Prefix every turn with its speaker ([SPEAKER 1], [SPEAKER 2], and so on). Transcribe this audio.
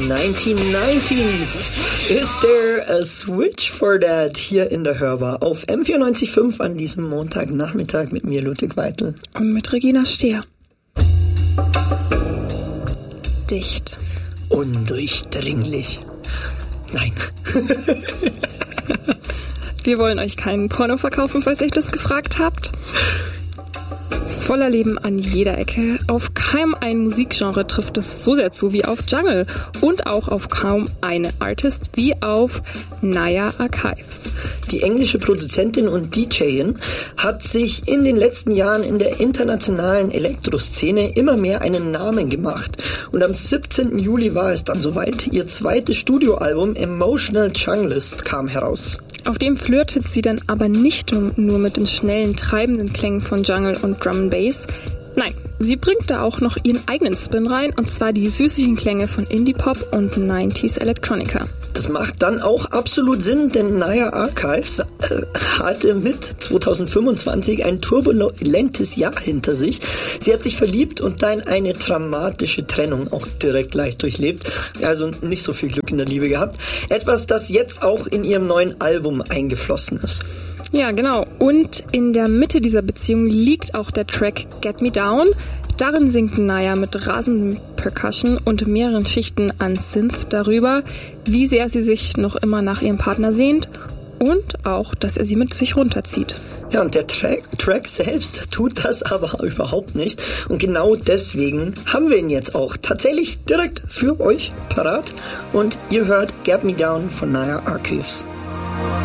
[SPEAKER 1] 1990s. Is there a switch for that? Hier in der Hörbar auf M94.5 an diesem Montagnachmittag mit mir, Ludwig Weitel.
[SPEAKER 2] Und mit Regina Stehr. Dicht.
[SPEAKER 1] Undurchdringlich. Nein.
[SPEAKER 2] Wir wollen euch keinen Porno verkaufen, falls ihr euch das gefragt habt. Voller Leben an jeder Ecke. Auf kaum ein Musikgenre trifft es so sehr zu wie auf Jungle und auch auf kaum eine Artist wie auf Naya Archives.
[SPEAKER 1] Die englische Produzentin und DJin hat sich in den letzten Jahren in der internationalen Elektroszene immer mehr einen Namen gemacht. Und am 17. Juli war es dann soweit. Ihr zweites Studioalbum Emotional Junglist kam heraus.
[SPEAKER 2] Auf dem flirtet sie dann aber nicht nur mit den schnellen, treibenden Klängen von Jungle und Drum and Bass. Nein, sie bringt da auch noch ihren eigenen Spin rein, und zwar die süßlichen Klänge von Indie-Pop und 90s Electronica.
[SPEAKER 1] Das macht dann auch absolut Sinn, denn Naya Archives hatte mit 2025 ein turbulentes Jahr hinter sich. Sie hat sich verliebt und dann eine dramatische Trennung auch direkt gleich durchlebt. Also nicht so viel Glück in der Liebe gehabt. Etwas, das jetzt auch in ihrem neuen Album eingeflossen ist.
[SPEAKER 2] Ja, genau. Und in der Mitte dieser Beziehung liegt auch der Track Get Me Down. Darin singt Naya mit rasendem Percussion und mehreren Schichten an Synth darüber, wie sehr sie sich noch immer nach ihrem Partner sehnt und auch, dass er sie mit sich runterzieht.
[SPEAKER 1] Ja, und der Track selbst tut das aber überhaupt nicht. Und genau deswegen haben wir ihn jetzt auch tatsächlich direkt für euch parat. Und ihr hört Get Me Down von Naya Archives.